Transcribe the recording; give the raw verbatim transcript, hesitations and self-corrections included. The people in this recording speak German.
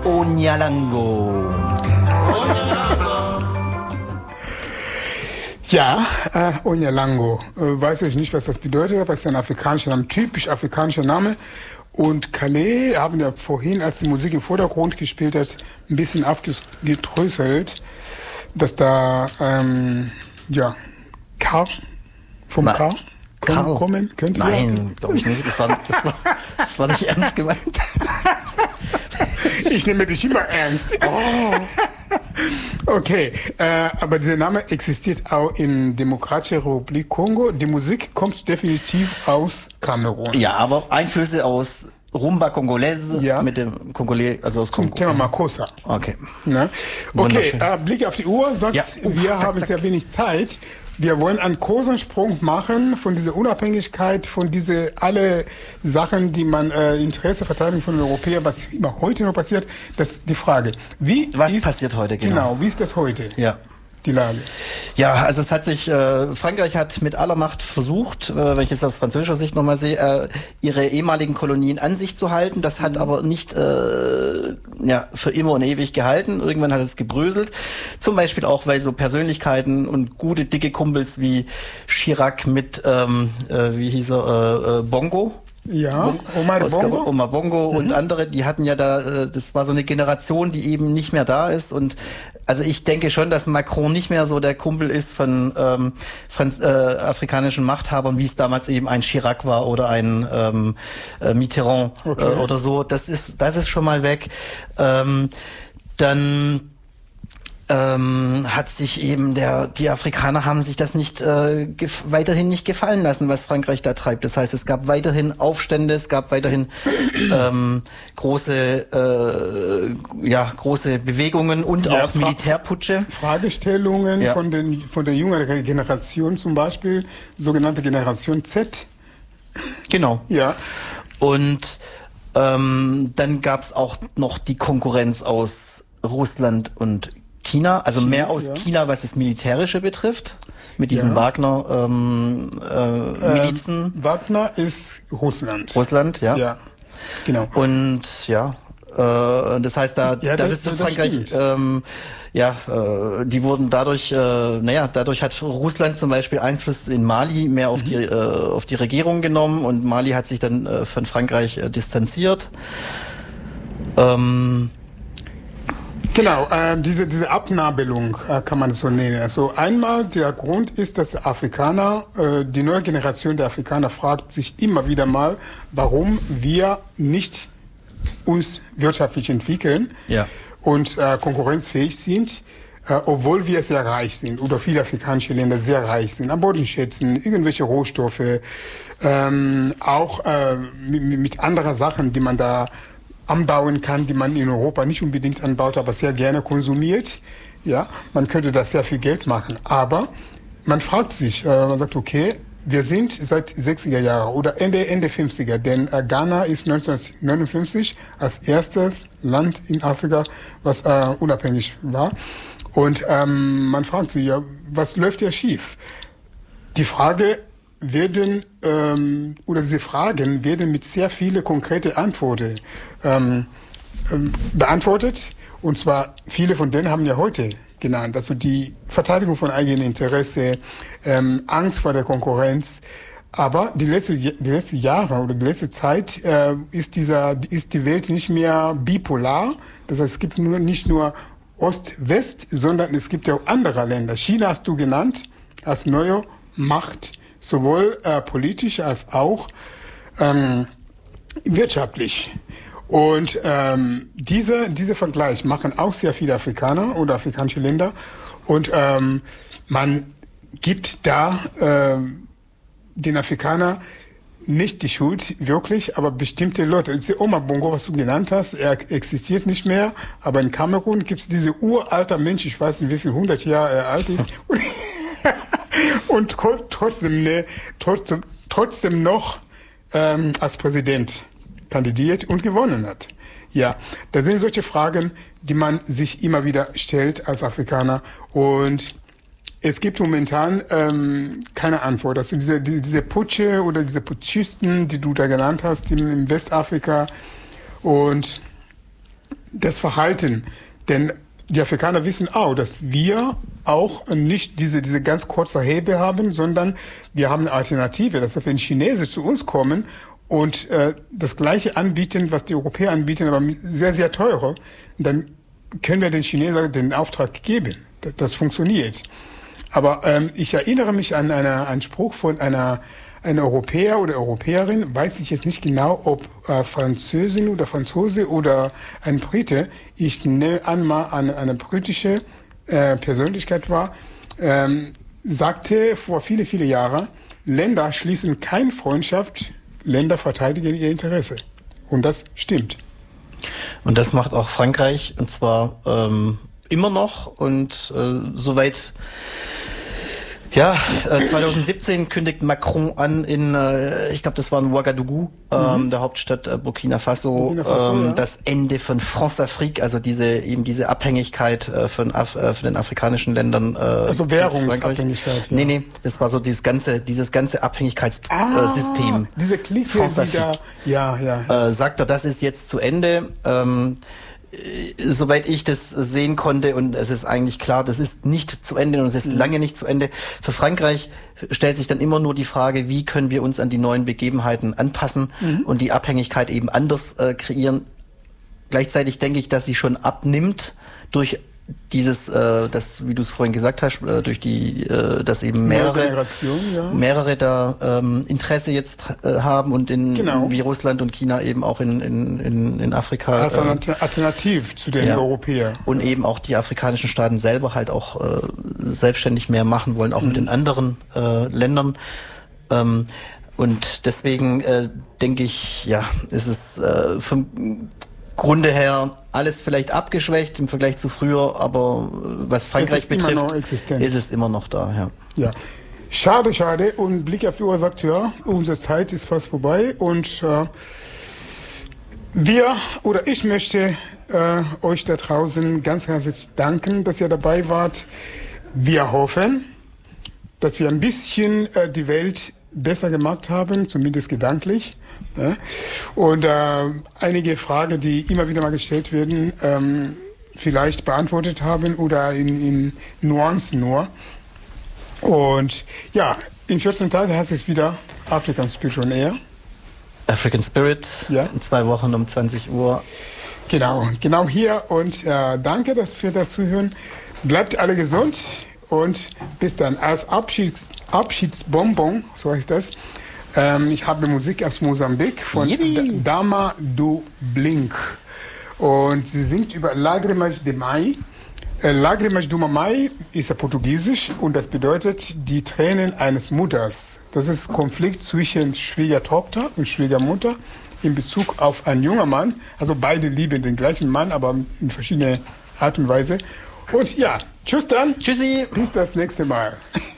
Onyalango. Ja, äh, Onyalango. Äh, weiß ich nicht, was das bedeutet, aber es ist ein afrikanischer Name, typisch afrikanischer Name. Und Calais haben ja vorhin, als die Musik im Vordergrund gespielt hat, ein bisschen aufgedröselt, dass da, ähm, ja, Karl vom Na, Karl Karl. kommen könnte. Nein, glaube ich nicht. Das war, das, war, das war nicht ernst gemeint. Ich nehme dich immer ernst. Oh. Okay, äh, aber dieser Name existiert auch in Demokratischer Republik Kongo. Die Musik kommt definitiv aus Kamerun. Ja, aber Einflüsse aus Rumba Congolaise Ja. mit dem Kongolais, also aus Zum Kongo. Thema Makossa. Okay. Ne? Okay, Wunderschön. äh, Blick auf die Uhr sagt, Ja. Uh, wir zack, haben zack. sehr wenig Zeit. Wir wollen einen großen Sprung machen von dieser Unabhängigkeit, von diese alle Sachen, die man äh, Interesse verteidigen von den Europäern, was immer heute noch passiert. Das ist die Frage. Wie Was ist, passiert heute, genau. Genau, wie ist das heute? Ja. Die Lage. Ja, also es hat sich, äh, Frankreich hat mit aller Macht versucht, äh, wenn ich es aus französischer Sicht nochmal sehe, äh, ihre ehemaligen Kolonien an sich zu halten. Das hat aber nicht äh, ja, für immer und ewig gehalten. Irgendwann hat es gebröselt. Zum Beispiel auch, weil so Persönlichkeiten und gute, dicke Kumpels wie Chirac mit, ähm, äh, wie hieß er, äh, äh, Bongo, Ja, Omar Oscar Bongo. Omar Bongo Mhm. und andere, die hatten ja da, äh, das war so eine Generation, die eben nicht mehr da ist. Und also ich denke schon, dass Macron nicht mehr so der Kumpel ist von ähm, Franz, äh, afrikanischen Machthabern, wie es damals eben ein Chirac war oder ein ähm, äh, Mitterrand Okay. äh, oder so. Das ist, das ist schon mal weg. Ähm, dann ähm, hat sich eben der, die Afrikaner haben sich das nicht äh, gef- weiterhin nicht gefallen lassen, was Frankreich da treibt. Das heißt, es gab weiterhin Aufstände, es gab weiterhin ähm, große, äh, ja, große Bewegungen und Ja, auch Fra- Militärputsche. Fragestellungen Ja. von den von der jüngeren Generation zum Beispiel, sogenannte Generation Z. Genau. Ja. Und ähm, dann gab es auch noch die Konkurrenz aus Russland und China, also China, mehr aus ja. China, was das Militärische betrifft, mit diesen Ja. Wagner-Milizen. Ähm, äh, Milizen. Ähm, Wagner ist Russland. Russland, ja. Ja, genau. Und ja, äh, das heißt, da Ja, das, das- ist für das Frankreich, stimmt. ähm, ja, äh, die wurden dadurch, äh, naja, dadurch hat Russland zum Beispiel Einfluss in Mali mehr auf Mhm. die äh, auf die Regierung genommen und Mali hat sich dann äh, von Frankreich äh, distanziert. Ähm, Genau, äh, diese, diese Abnabelung äh, kann man so nennen. Also einmal der Grund ist, dass Afrikaner, äh, die neue Generation der Afrikaner fragt sich immer wieder mal, warum wir nicht uns wirtschaftlich entwickeln Ja. und äh, konkurrenzfähig sind, äh, obwohl wir sehr reich sind oder viele afrikanische Länder sehr reich sind an Bodenschätzen, irgendwelche Rohstoffe, ähm, auch äh, mit, mit anderen Sachen, die man da anbauen kann, die man in Europa nicht unbedingt anbaut, aber sehr gerne konsumiert. Ja, man könnte da sehr viel Geld machen. Aber man fragt sich, äh, man sagt, okay, wir sind seit sechziger Jahren oder Ende, Ende fünfziger, denn äh, Ghana ist neunzehnhundertneunundfünfzig als erstes Land in Afrika, was äh, unabhängig war. Und ähm, man fragt sich, ja, was läuft hier schief? Die Frage werden, ähm, oder diese Fragen werden mit sehr vielen konkreten Antworten ähm, ähm, beantwortet. Und zwar, viele von denen haben ja heute genannt. Also die Verteidigung von eigenen Interessen, ähm, Angst vor der Konkurrenz. Aber die letzten die letzte Jahre oder die letzte Zeit äh, ist, dieser, ist die Welt nicht mehr bipolar. Das heißt, es gibt nur, nicht nur Ost-West, sondern es gibt ja auch andere Länder. China hast du genannt als neue Macht, sowohl äh, politisch als auch ähm, wirtschaftlich. Und ähm, dieser dieser Vergleich machen auch sehr viele Afrikaner oder afrikanische Länder. Und ähm, man gibt da ähm, den Afrikanern nicht die Schuld, wirklich, aber bestimmte Leute. Diese Omar Bongo, was du genannt hast, er existiert nicht mehr, aber in Kamerun gibt es diese uralter Mensch, ich weiß nicht, wie viel hundert Jahre er alt ist, und trotzdem, ne, trotzdem, trotzdem noch ähm, als Präsident kandidiert und gewonnen hat. Ja, das sind solche Fragen, die man sich immer wieder stellt als Afrikaner, und es gibt momentan ähm, keine Antwort. Also diese, diese, diese Putsche oder diese Putschisten, die du da genannt hast in, in Westafrika, und das Verhalten. Denn die Afrikaner wissen auch, dass wir auch nicht diese, diese ganz kurze Hebe haben, sondern wir haben eine Alternative. Das heißt, wenn Chinesen zu uns kommen und äh, das Gleiche anbieten, was die Europäer anbieten, aber sehr, sehr teure, dann können wir den Chinesen den Auftrag geben. Das, das funktioniert. Aber ähm, ich erinnere mich an eine, einen Spruch von einer, einer Europäer oder Europäerin, weiß ich jetzt nicht genau, ob äh, Französin oder Franzose oder ein Brite. Ich nehme an, mal eine, eine britische äh, Persönlichkeit war, ähm, sagte vor viele, viele Jahren, Länder schließen keine Freundschaft, Länder verteidigen ihr Interesse. Und das stimmt. Und das macht auch Frankreich, und zwar ähm, immer noch. Und äh, soweit, ja, äh, zwanzig siebzehn kündigt Macron an in, äh, ich glaube, das war in Ouagadougou, ähm, mhm. der Hauptstadt äh, Burkina Faso, Burkina Faso ähm, ja. das Ende von France-Afrique, also diese eben diese Abhängigkeit äh, von, Af äh, von den afrikanischen Ländern. Äh, also Währungsabhängigkeit. Ja. Nee, nee, das war so dieses ganze, dieses ganze Abhängigkeitssystem. Ah, äh, diese Clique, die da, ja, ja. Äh, sagt er, das ist jetzt zu Ende. Ähm, Soweit ich das sehen konnte, und es ist eigentlich klar, das ist nicht zu Ende und es ist mhm. lange nicht zu Ende. Für Frankreich stellt sich dann immer nur die Frage, wie können wir uns an die neuen Begebenheiten anpassen mhm. und die Abhängigkeit eben anders äh, kreieren. Gleichzeitig denke ich, dass sie schon abnimmt durch dieses, äh, das, wie du es vorhin gesagt hast, äh, durch die, äh, dass eben mehrere, ja. mehrere da ähm, Interesse jetzt äh, haben und in, genau. in wie Russland und China eben auch in, in, in, in Afrika. Als eine äh, Alternativ zu den ja. Europäern. Und eben auch die afrikanischen Staaten selber halt auch äh, selbstständig mehr machen wollen, auch mhm. mit den anderen äh, Ländern. Ähm, und deswegen äh, denke ich, ja, ist es äh, vom Grunde her alles vielleicht abgeschwächt im Vergleich zu früher, aber was Frankreich betrifft, ist es immer noch da. Ja. Ja. Schade, schade. Und Blick auf die Uhr sagt, ja, unsere Zeit ist fast vorbei. Und äh, wir oder ich möchte äh, euch da draußen ganz herzlich danken, dass ihr dabei wart. Wir hoffen, dass wir ein bisschen äh, die Welt besser gemacht haben, zumindest gedanklich. Ja. Und äh, einige Fragen, die immer wieder mal gestellt werden, ähm, vielleicht beantwortet haben oder in, in Nuancen nur. Und ja, in vierzehn Tagen heißt es wieder African Spirit on Air. African Spirit, ja. In zwei Wochen um zwanzig Uhr. Genau, genau hier. Und äh, danke dass für das Zuhören. Bleibt alle gesund und bis dann. Als Abschieds, Abschiedsbonbon, so heißt das, ähm, ich habe Musik aus Mosambik von Yippie. Dama do Blink. Und sie singt über Lágrimas de Mai. Äh, Lágrimas do Mamãe ist ja portugiesisch und das bedeutet die Tränen eines Mutters. Das ist Konflikt zwischen Schwiegertochter und Schwiegermutter in Bezug auf einen jungen Mann. Also beide lieben den gleichen Mann, aber in verschiedener Art und Weise. Und ja, tschüss dann. Tschüssi. Bis das nächste Mal.